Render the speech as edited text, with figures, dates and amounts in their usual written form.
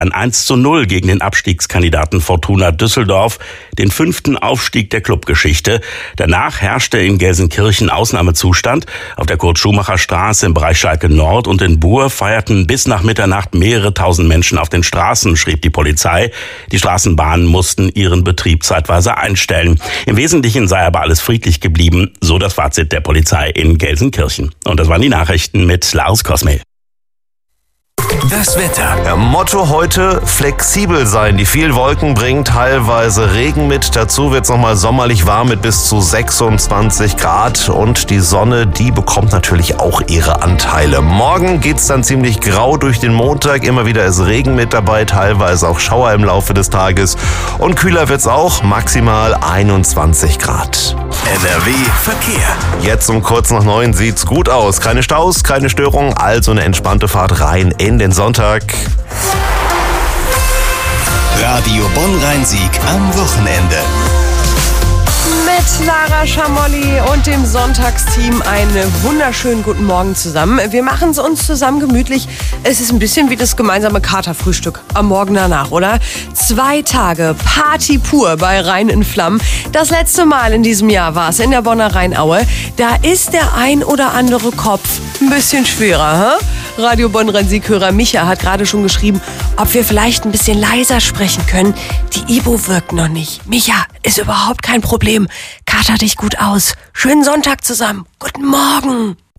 Ein 1:0 gegen den Abstiegskandidaten Fortuna Düsseldorf, den 5. Aufstieg der Clubgeschichte. Danach herrschte in Gelsenkirchen Ausnahmezustand. Auf der Kurt-Schumacher-Straße im Bereich Schalke Nord und in Buhr feierten bis nach Mitternacht mehrere tausend Menschen auf den Straßen, schrieb die Polizei. Die Straßenbahnen mussten ihren Betrieb zeitweise einstellen. Im Wesentlichen sei aber alles friedlich geblieben, so das Fazit der Polizei in Gelsenkirchen. Und das waren die Nachrichten mit Lars Kosmel. Das Wetter. Motto heute: flexibel sein. Die vielen Wolken bringen teilweise Regen mit. Dazu wird es nochmal sommerlich warm mit bis zu 26 Grad. Und die Sonne, die bekommt natürlich auch ihre Anteile. Morgen geht's dann ziemlich grau durch den Montag. Immer wieder ist Regen mit dabei, teilweise auch Schauer im Laufe des Tages. Und kühler wird's auch, maximal 21 Grad. NRW Verkehr. Jetzt um kurz nach 9 sieht's gut aus. Keine Staus, keine Störungen, also eine entspannte Fahrt rein in den Sonntag. Radio Bonn-Rhein-Sieg am Wochenende. Mit Lara Schamolli und dem Sonntagsteam einen wunderschönen guten Morgen zusammen. Wir machen es uns zusammen gemütlich. Es ist ein bisschen wie das gemeinsame Katerfrühstück am Morgen danach, oder? 2 Tage Party pur bei Rhein in Flammen. Das letzte Mal in diesem Jahr war es in der Bonner Rheinaue. Da ist der ein oder andere Kopf ein bisschen schwerer, hä? Radio Bonn-Rhein-Sieg-Hörer Micha hat gerade schon geschrieben, ob wir vielleicht ein bisschen leiser sprechen können. Die Ibo wirkt noch nicht. Micha, ist überhaupt kein Problem. Kater dich gut aus. Schönen Sonntag zusammen. Guten Morgen.